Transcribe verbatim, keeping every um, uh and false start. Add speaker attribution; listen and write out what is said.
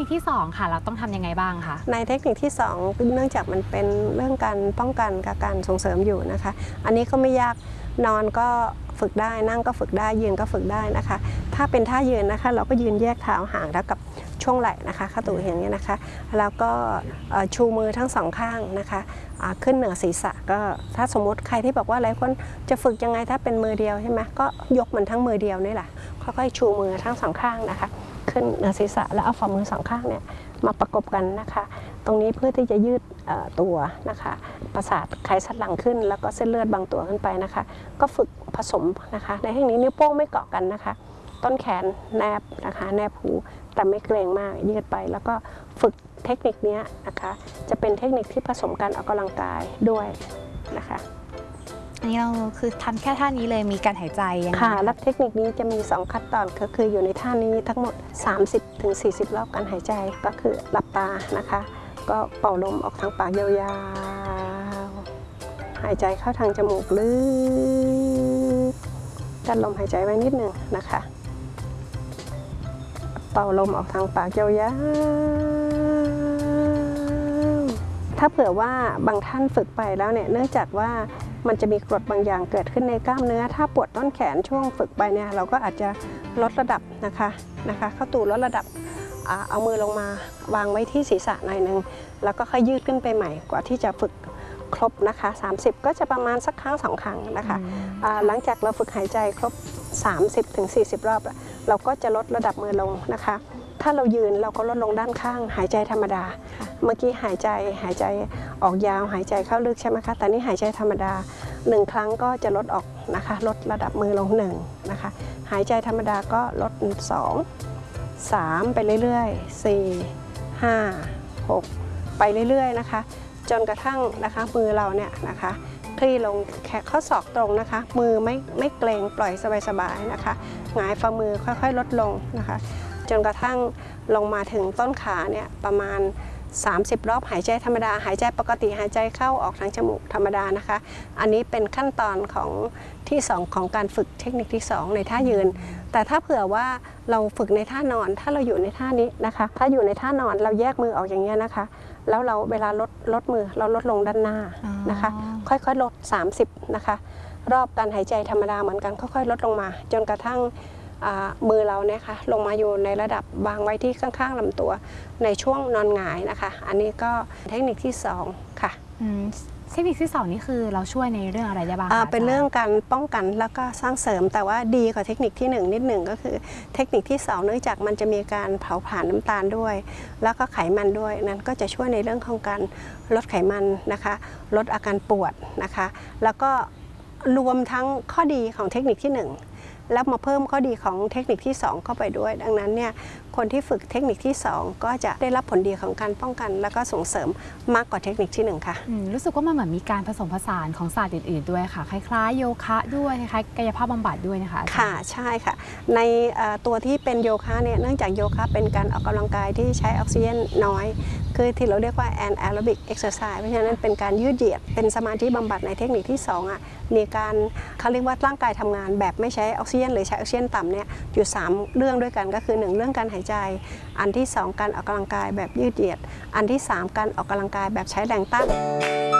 Speaker 1: ที่สองค่ะเราต้องทำยังไงบ้างคะ
Speaker 2: ในเทคนิคที่สองเนื่องจากมันเป็นเรื่องการป้องกันกับการส่งเสริมอยู่นะคะอันนี้ก็ไม่ยากนอนก็ฝึกได้นั่งก็ฝึกได้ยืนก็ฝึกได้นะคะถ้าเป็นท่ายืนนะคะเราก็ยืนแยกเท้าห่างแล้วกับช่วงไหล่นะคะข้าตู่อย่างนี้นะคะแล้วก็ชูมือทั้งสองข้างนะคะขึ้นเหนือศีรษะก็ถ้าสมมติใครที่บอกว่าหลายคนจะฝึกยังไงถ้าเป็นมือเดียวใช่ไหมก็ยกมันทั้งมือเดียวนี่แหละค่อยๆชูมือทั้งสองข้างนะคะขึ้นเหนือศีรษะแล้วเอาฝ่ามือสองข้างเนี่ยมาประกบกันนะคะตรงนี้เพื่อที่จะยืดตัวนะคะประสาทไขสันหลังขึ้นแล้วก็เส้นเลือดบางตัวขึ้นไปนะคะก็ฝึกผสมนะคะในเทคนิคนิ้วโป้งไม่เกาะกันนะคะต้นแขนแนบนะคะแนบหูแต่ไม่เกรงมากยืดไปแล้วก็ฝึกเทคนิคนี้นะคะจะเป็นเทคนิคที่ผสมการออกกำลังกายด้วยนะคะ
Speaker 1: อันนี้เราคือทำแค่ท่านี้เลยมีการหายใจยังไง
Speaker 2: ค่ะและเทคนิคนี้จะมีสองขั้นตอนก็คืออยู่ในท่านี้ทั้งหมด สามสิบถึงสี่สิบ รอบการหายใจก็คือหลับตานะคะก็เป่าลมออกทางปากยาวๆหายใจเข้าทางจมูกลึกกั้นลมหายใจไว้นิดหนึ่งนะคะเป่าลมออกทางปากยาวๆถ้าเผื่อว่าบางท่านฝึกไปแล้วเนี่ยเนื่องจากว่ามันจะมีกรดบางอย่างเกิดขึ้นในกล้ามเนื้อถ้าปวดต้นแขนช่วงฝึกไปเนี่ยเราก็อาจจะลดระดับนะคะนะคะเข้าตู่ลดระดับเอามือลงมาวางไว้ที่ศีรษะหน่อยนึงแล้วก็ค่อยยืดขึ้นไปใหม่กว่าที่จะฝึกครบนะคะสามสิบก็จะประมาณสักครั้งสองครั้งนะคะหลังจากเราฝึกหายใจครบ สามสิบถึงสี่สิบ รอบเราก็จะลดระดับมือลงนะคะถ้าเรายืนเราก็ลดลงด้านข้างหายใจธรรมดาเมื่อกี้หายใจหายใจออกยาวหายใจเข้าลึกใช่ไหมคะแต่นี่หายใจธรรมดาหนึ่งครั้งก็จะลดออกนะคะลดระดับมือลงหนึ่งนะคะหายใจธรรมดาก็ลดสอง สามไปเรื่อยๆ สี่ ห้า หกไปเรื่อยๆนะคะจนกระทั่งนะคะมือเราเนี่ยนะคะคลี่ลงแขนข้อศอกตรงนะคะมือไม่ไม่เกรงปล่อยสบายๆนะคะหงายฝ่ามือค่อยๆลดลงนะคะจนกระทั่งลงมาถึงต้นขาเนี่ยประมาณสามสิบรอบหายใจธรรมดาหายใจปกติหายใจเข้าออกทางจมูกธรรมดานะคะอันนี้เป็นขั้นตอนของที่สองของการฝึกเทคนิคที่สองในท่ายืนแต่ถ้าเผื่อว่าเราฝึกในท่านอนถ้าเราอยู่ในท่านี้นะคะถ้าอยู่ในท่านอนเราแยกมือออกอย่างเงี้ยนะคะแล้วเราเวลาลดลดมือเราลดลงด้านหน้านะคะค่อยๆลดสามสิบนะคะรอบการหายใจธรรมดาเหมือนกันค่อยๆลดลงมาจนกระทั่งมือเราเนี่ยค่ะลงมาอยู่ในระดับวางไว้ที่ข้างๆลำตัวในช่วงนอนหงายนะคะอันนี้ก็เทคนิคที่สองค่ะ
Speaker 1: เทคนิคที่สองนี่คือเราช่วยในเรื่องอะไรได้บ้างคะ
Speaker 2: เป็นเรื่องการป้องกันแล้วก็สร้างเสริมแต่ว่าดีกว่าเทคนิคที่หนึ่งนิดหนึ่งก็คือเทคนิคที่สองเนื่องจากมันจะมีการเผาผลาญน้ำตาลด้วยแล้วก็ไขมันด้วยนั้นก็จะช่วยในเรื่องของการลดไขมันนะคะลดอาการปวดนะคะแล้วก็รวมทั้งข้อดีของเทคนิคที่หนึ่งแล้วมาเพิ่มข้อดีของเทคนิคที่สองเข้าไปด้วยดังนั้นเนี่ยคนที่ฝึกเทคนิคที่สองก็จะได้รับผลดีของการป้องกันแล้วก็ส่งเสริมมากกว่าเทคนิคที่หนึ่งค่ะ
Speaker 1: รู้สึกว่ามันเหมือนมีการผสมผสานของศาสตร์อื่นๆด้วยค่ะคล้ายๆโยคะด้วยคล้ายๆกายภาพบำบัดด้วยนะคะ
Speaker 2: ค่ะใช่ค่ะในตัวที่เป็นโยคะเนี่ยเนื่องจากโยคะเป็นการออกกำลังกายที่ใช้ออกซิเจนน้อยคือที่เราเรียกว่า anaerobic exercise เพราะฉะนั้นเป็นการยืดเหยียดเป็นสมาธิบำบัดในเทคนิคที่สองอ่ะมีการเขาเรียกว่าร่างกายทำงานแบบไม่ใช้ออกซิเจนหรือใช้ออกซิเจนต่ำเนี่ยอยู่สามเรื่องด้วยกันก็คือหนึ่งเรื่องการหายใจอันที่สองการออกกำลังกายแบบยืดเหยียดอันที่สามการออกกำลังกายแบบใช้แรงต้าน